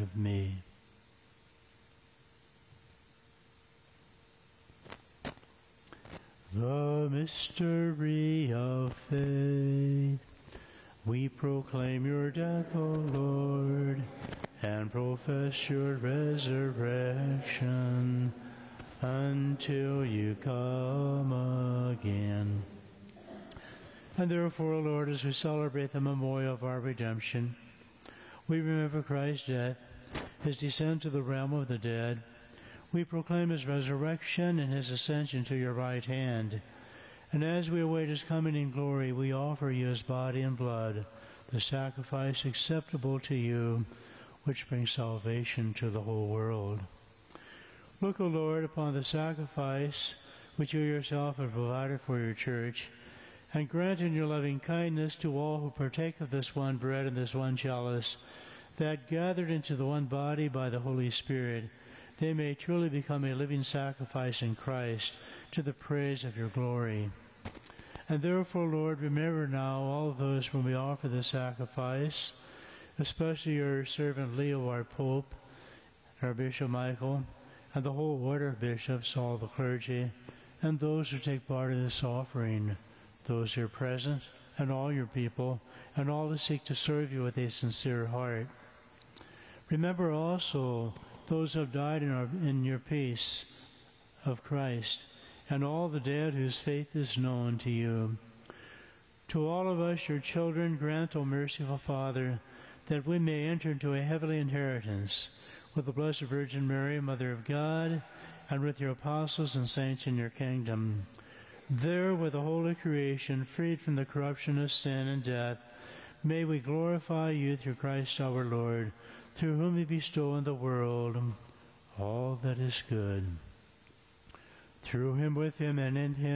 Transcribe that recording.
of me. The mystery of faith. We proclaim your death, O Lord, and profess your resurrection until you come again. And therefore, O Lord, as we celebrate the memorial of our redemption, we remember Christ's death, his descent to the realm of the dead. We proclaim his resurrection and his ascension to your right hand. And as we await his coming in glory, we offer you his body and blood, the sacrifice acceptable to you, which brings salvation to the whole world. Look, O Lord, upon the sacrifice which you yourself have provided for your church, and grant in your loving kindness to all who partake of this one bread and this one chalice, that gathered into the one body by the Holy Spirit, they may truly become a living sacrifice in Christ to the praise of your glory. And therefore, Lord, remember now all those whom we offer the sacrifice, especially your servant Leo, our Pope, our Bishop Michael, and the whole order of bishops, all the clergy, and those who take part in this offering, those here present, and all your people, and all who seek to serve you with a sincere heart. Remember also those who have died in your peace of Christ, and all the dead whose faith is known to you. To all of us, your children, grant, O merciful Father, that we may enter into a heavenly inheritance with the Blessed Virgin Mary, Mother of God, and with your apostles and saints in your kingdom. There, with the holy creation, freed from the corruption of sin and death, may we glorify you through Christ our Lord, through whom we bestow on the world all that is good. Through him, with him, and in him,